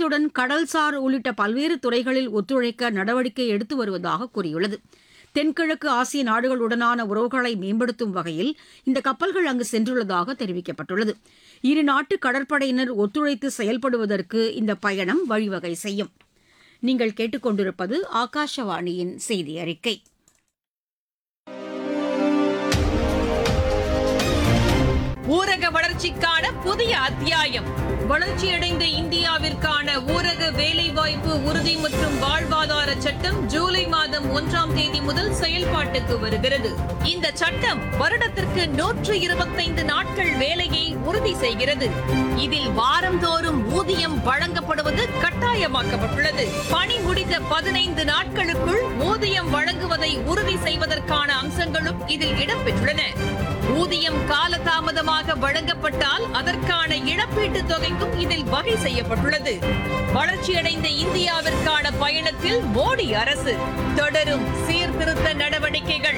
இங்கிலாந்துடன் கடல்சார் உள்ளிட்ட பல்வேறு துறைகளில் ஒத்துழைக்க நடவடிக்கை எடுத்து வருவதாக கூறியுள்ளது. தென்கிழக்கு ஆசிய நாடுகளுடனான உறவுகளை மேம்படுத்தும் வகையில் இந்த கப்பல்கள் அங்கு சென்றுள்ளதாக தெரிவிக்கப்பட்டுள்ளது. இரு நாட்டு கடற்படையினர் ஒத்துழைத்து செயல்படுவதற்கு இந்த பயணம் வழிவகை செய்யும். நீங்கள் கேட்டுக்கொண்டிருப்பது ஆகாஷவாணியின் செய்தி அறிக்கை. ஊரக வளர்ச்சிக்கான புதிய அத்தியாயம். வளர்ச்சியடைந்த இந்தியாவிற்கான ஊரக வேலைவாய்ப்பு உறுதி மற்றும் வாழ்வாதார சட்டம் ஜூலை மாதம் 1ஆம் தேதி முதல் செயல்பாட்டுக்கு வருகிறது. இந்த சட்டம் வருடத்திற்கு 125 நாட்கள் வேலையை உறுதி செய்கிறது. இதில் வாரந்தோறும் ஊதியம் வழங்கப்படுவது கட்டாயமாக்கப்பட்டுள்ளது. பணி முடிந்த 15 நாட்களுக்குள் ஊதியம் வழங்குவதை உறுதி செய்வதற்கான அம்சங்களும் இதில் இடம்பெற்றுள்ளன. ஊதியம் காலதாமதமாக வழங்கப்பட்டால் அதற்கான இழப்பீட்டுத் தொகைக்கும் இதில் வகை செய்யப்பட்டுள்ளது. வளர்ச்சியடைந்த இந்தியாவிற்கான பயணத்தில் மோடி அரசு தொடரும் சீர்திருத்த நடவடிக்கைகள்.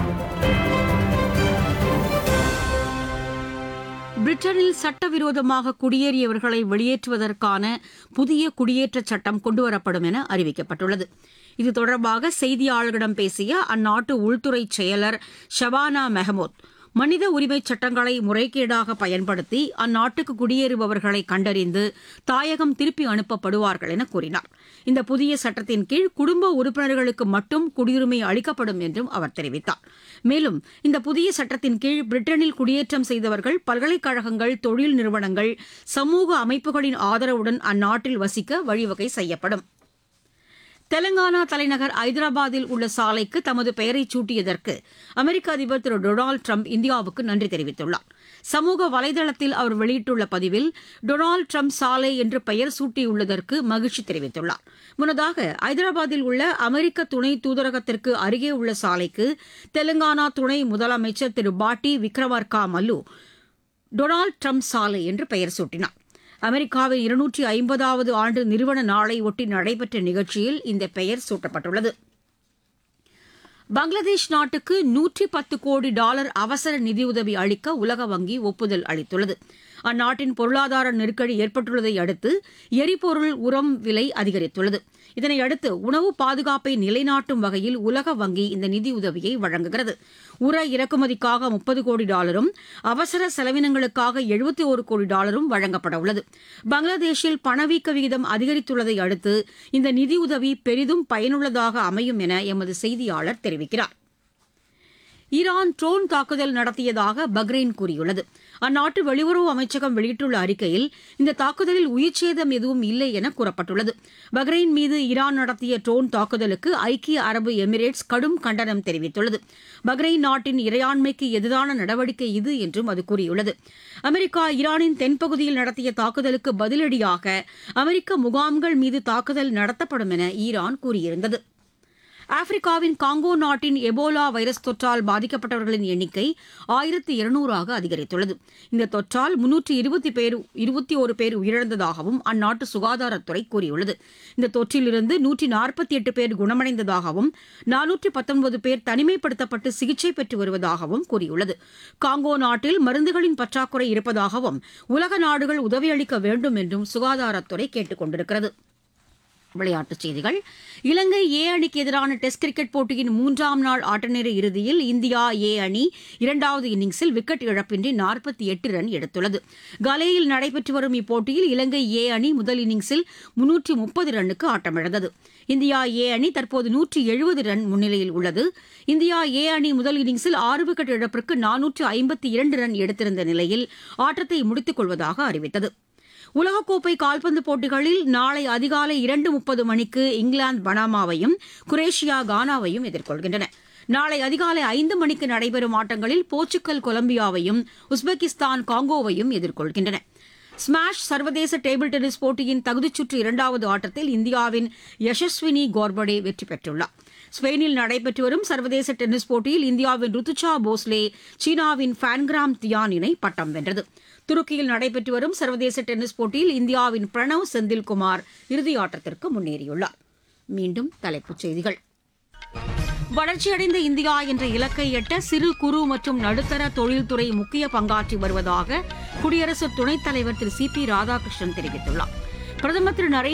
பிரிட்டனில் சட்டவிரோதமாக குடியேறியவர்களை வெளியேற்றுவதற்கான புதிய குடியேற்றச் சட்டம் கொண்டுவரப்படும் என அறிவிக்கப்பட்டுள்ளது. இது தொடர்பாக செய்தியாளர்களிடம் பேசிய அந்நாட்டு உள்துறை செயலர் ஷபானா மெஹமூத், மனித உரிமைச் சட்டங்களை முறைகேடாக பயன்படுத்தி அந்நாட்டுக்கு குடியேறுபவர்களை கண்டறிந்து தாயகம் திருப்பி அனுப்பப்படுவார்கள் என கூறினார். இந்த புதிய சட்டத்தின் கீழ் குடும்ப உறுப்பினர்களுக்கு மட்டும் குடியுரிமை அளிக்கப்படும் என்றும் அவர் தெரிவித்தார். மேலும் இந்த புதிய சட்டத்தின் கீழ் பிரிட்டனில் குடியேற்றம் செய்தவர்கள் பல்கலைக்கழகங்கள், தொழில் நிறுவனங்கள், சமூக அமைப்புகளின் ஆதரவுடன் அந்நாட்டில் வசிக்க வழிவகை செய்யப்படும். தெலங்கானா தலைநகர் ஐதராபாத்தில் உள்ள சாலைக்கு தமது பெயரை சூட்டியதற்கு அமெரிக்க அதிபர் திரு டொனால்டு டிரம்ப் இந்தியாவுக்கு நன்றி தெரிவித்துள்ளார். சமூக வலைதளத்தில் அவர் வெளியிட்டுள்ள பதிவில் டொனால்டு டிரம்ப் சாலை என்று பெயர் சூட்டியுள்ளதற்கு மகிழ்ச்சி தெரிவித்துள்ளார். முன்னதாக ஐதராபாத்தில் உள்ள அமெரிக்க துணை தூதரகத்திற்கு அருகே உள்ள சாலைக்கு தெலங்கானா துணை முதலமைச்சர் திரு பாட்டி விக்ரமார்கா மல்லு டொனால்டு டிரம்ப் சாலை என்று பெயர் சூட்டினார். அமெரிக்காவின் 250வது ஆண்டு நிறுவன நாளை ஒட்டி நடைபெற்ற நிகழ்ச்சியில் இந்த பெயர் சூட்டப்பட்டுள்ளது. பங்களாதேஷ் நாட்டுக்கு $110 கோடி அவசர நிதியுதவி அளிக்க உலக வங்கி ஒப்புதல் அளித்துள்ளது. அந்நாட்டின் பொருளாதார நெருக்கடி ஏற்பட்டுள்ளதை அடுத்து எரிபொருள், உரம் விலை அதிகரித்துள்ளது. இதனையடுத்து உணவு பாதுகாப்பை நிலைநாட்டும் வகையில் உலக வங்கி இந்த நிதியுதவியை வழங்குகிறது. உர இறக்குமதிக்காக $30 கோடி, அவசர செலவினங்களுக்காக $71 கோடி வழங்கப்பட உள்ளது. பங்களாதேஷில் பணவீக்க விகிதம் அதிகரித்துள்ளதை அடுத்து இந்த நிதியுதவி பெரிதும் பயனுள்ளதாக அமையும் என எமது செய்தியாளர் தெரிவிக்கிறார். ஈரான் ட்ரோன் தாக்குதல் நடத்தியதாக பஹ்ரைன் கூறியுள்ளது. அந்நாட்டு வெளியுறவு அமைச்சகம் வெளியிட்டுள்ள அறிக்கையில் இந்த தாக்குதலில் உயிர்ச்சேதம் எதுவும் இல்லை என கூறப்பட்டுள்ளது. பஹ்ரைன் மீது ஈரான் நடத்திய ட்ரோன் தாக்குதலுக்கு ஐக்கிய அரபு எமிரேட்ஸ் கடும் கண்டனம் தெரிவித்துள்ளது. பஹ்ரைன் நாட்டின் இறையாண்மைக்கு எதிரான நடவடிக்கை இது என்றும் அது கூறியுள்ளது. அமெரிக்கா ஈரானின் தென்பகுதியில் நடத்திய தாக்குதலுக்கு பதிலடியாக அமெரிக்க முகாம்கள் மீது தாக்குதல் நடத்தப்படும் என ஈரான் கூறியிருந்தது. ஆப்பிரிக்காவின் காங்கோ நாட்டின் எபோலா வைரஸ் தொற்றால் பாதிக்கப்பட்டவர்களின் எண்ணிக்கை 1200 அதிகரித்துள்ளது. இந்த தொற்றால் 321 பேர் உயிரிழந்ததாகவும் அந்நாட்டு சுகாதாரத்துறை கூறியுள்ளது. இந்த தொற்றிலிருந்து 148 பேர் குணமடைந்ததாகவும் 419 பேர் தனிமைப்படுத்தப்பட்டு சிகிச்சை பெற்று வருவதாகவும் கூறியுள்ளது. காங்கோ நாட்டில் மருந்துகளின் பற்றாக்குறை இருப்பதாகவும் உலக நாடுகள் உதவியளிக்க வேண்டும் என்றும் சுகாதாரத்துறை கேட்டுக் கொண்டிருக்கிறது. விளையாட்டுச் செய்திகள். இலங்கை ஏ அணிக்கு எதிரான டெஸ்ட் கிரிக்கெட் போட்டியின் 3ஆம் நாள் ஆட்டநேர இறுதியில் இந்தியா ஏ அணி 2வது இன்னிங்ஸில் விக்கெட் இழப்பின்றி 48 ரன் எடுத்துள்ளது. கலேயில் நடைபெற்று வரும் இப்போட்டியில் இலங்கை ஏ அணி முதல் இன்னிங்ஸில் 330 ரன்னுக்கு ஆட்டமிழந்தது. இந்தியா ஏ அணி தற்போது 170 ரன் முன்னிலையில் உள்ளது. இந்தியா ஏ அணி முதல் இன்னிங்ஸில் 6 விக்கெட் இழப்பிற்கு 452 ரன் எடுத்திருந்த நிலையில் ஆட்டத்தை முடித்துக் கொள்வதாக அறிவித்தது. உலகக்கோப்பை கால்பந்து போட்டிகளில் நாளை அதிகாலை 2:30 மணிக்கு இங்கிலாந்து பனாமாவையும், குரேஷியா கானாவையும் எதிர்கொள்கின்றன. நாளை அதிகாலை 5 மணிக்கு நடைபெறும் ஆட்டங்களில் போர்ச்சுகல் கொலம்பியாவையும், உஸ்பெகிஸ்தான் காங்கோவையும் எதிர்கொள்கின்றன. ஸ்மாஷ் சர்வதேச டேபிள் டென்னிஸ் போட்டியின் தகுதிச்சுற்று 2வது ஆட்டத்தில் இந்தியாவின் யசஸ்வினி கோர்படே வெற்றி பெற்றுள்ளார். ஸ்பெயினில் நடைபெற்று வரும் சர்வதேச டென்னிஸ் போட்டியில் இந்தியாவின் ருத்துச்சா போஸ்லே சீனாவின் ஃபேன்கிராம் தியான் இணை பட்டம் வென்றது. துருக்கியில் நடைபெற்று வரும் சர்வதேச டென்னிஸ் போட்டியில் இந்தியாவின் பிரணவ் செந்தில்குமார் இறுதியாட்டத்திற்கு முன்னேறியுள்ளார். மீண்டும் தலைப்புச் செய்திகள். வளர்ச்சியடைந்த இந்தியா என்ற இலக்கை எட்ட சிறு குறு மற்றும் நடுத்தர தொழில்துறை முக்கிய பங்காற்றி வருவதாக குடியரசு துணைத் தலைவர் திரு சி பி ராதாகிருஷ்ணன் தெரிவித்துள்ளார். பிரதமர் திரு